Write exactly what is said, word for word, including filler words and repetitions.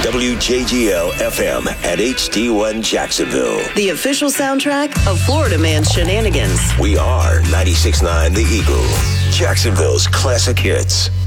W J G L F M at H D one Jacksonville. The official soundtrack of Florida Man's Shenanigans. We are ninety-six point nine The Eagle, Jacksonville's classic hits.